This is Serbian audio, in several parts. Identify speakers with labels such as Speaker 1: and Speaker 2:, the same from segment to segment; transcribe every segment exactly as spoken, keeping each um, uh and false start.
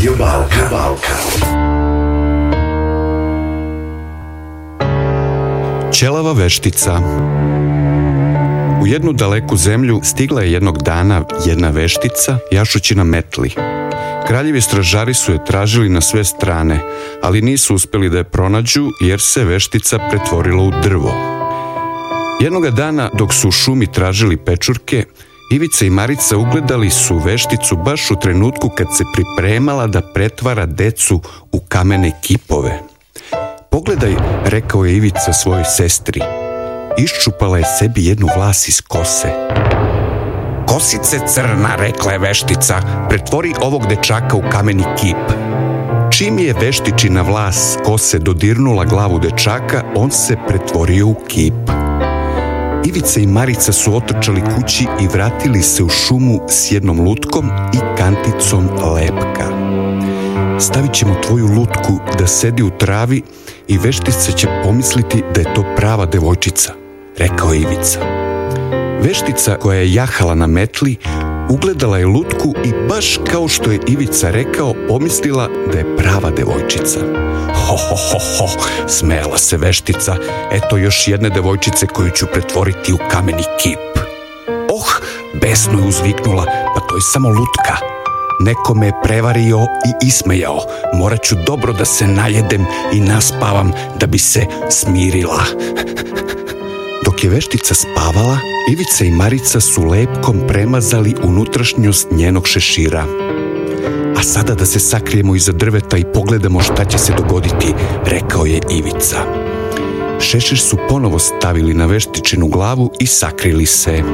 Speaker 1: Radio Balkan. Balkan.
Speaker 2: Ćelava veštica. U jednu daleku zemlju stigla je jednog dana jedna veštica jašući na metli. Kraljevi stražari su je tražili na sve strane, ali nisu uspjeli da je pronađu jer se veštica pretvorila u drvo. Jednoga dana dok su u šumi tražili pečurke, Ivica i Marica ugledali su vešticu baš u trenutku kad se pripremala da pretvara decu u kamene kipove. Pogledaj, rekao je Ivica svojoj sestri. Iščupala je sebi jednu vlas iz kose. Kosice crna, rekla je veštica, pretvori ovog dečaka u kameni kip. Čim je veštičina vlas kose dodirnula glavu dečaka, on se pretvorio u kip. Ivica i Marica su otrčali kući i vratili se u šumu s jednom lutkom i kanticom lepka. Stavit ćemo tvoju lutku da sedi u travi i veštica će pomisliti da je to prava devojčica, rekao je Ivica. Veštica koja je jahala na metli ugledala je lutku i baš kao što je Ivica rekao, pomislila da je prava devojčica. Ho, ho, ho, ho, smejala se veštica, eto još jedne devojčice koju ću pretvoriti u kameni kip. Oh, besno je uzviknula, pa to je samo lutka. Neko me je prevario i ismejao, morat ću dobro da se najedem i naspavam da bi se smirila. Dok je veštica spavala, Ivica i Marica su lepkom premazali unutrašnjost njenog šešira. A sada da se sakrijemo iza drveta i pogledamo šta će se dogoditi, rekao je Ivica. Šešir su ponovo stavili na veštičinu glavu i sakrili se.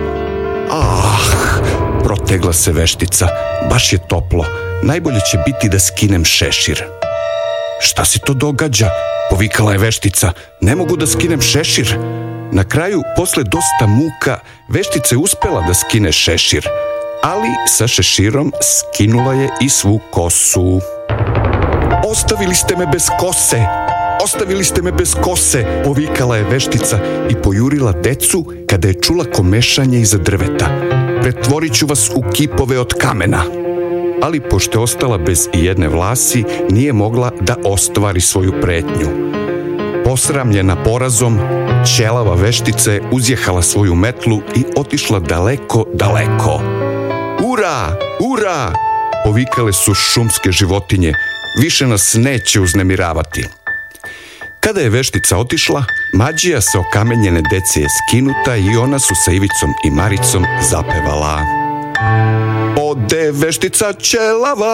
Speaker 2: Ah, protegla se veštica, baš je toplo, najbolje će biti da skinem šešir. Šta se to događa? Povikala je veštica, ne mogu da skinem šešir. Na kraju, posle dosta muka, veštica je uspela da skine šešir, ali sa šeširom skinula je i svu kosu. Ostavili ste me bez kose! Ostavili ste me bez kose! Povikala je veštica i pojurila decu kada je čula komešanje iza drveta. Pretvorit ću vas u kipove od kamena. Ali pošto je ostala bez jedne vlasi, nije mogla da ostvari svoju pretnju. Posramljena porazom, ćelava veštica je uzjehala svoju metlu i otišla daleko, daleko. Ura! Ura! Povikale su šumske životinje. Više nas neće uznemiravati. Kada je veštica otišla, mađija sa okamenjene dece je skinuta i ona su sa Ivicom i Maricom zapevala. Ode veštica ćelava!